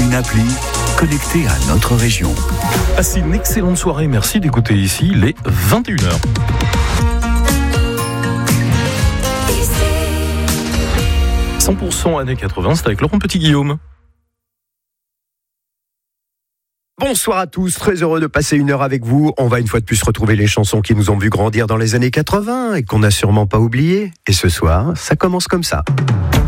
une appli connectée à notre région. Passez une excellente soirée, merci d'écouter ici les 21h. « 100% années 80, c'est avec Laurent Petit-Guillaume. Bonsoir à tous, très heureux de passer une heure avec vous. On va une fois de plus retrouver les chansons qui nous ont vu grandir dans les années 80 et qu'on n'a sûrement pas oubliées. Et ce soir, ça commence comme ça.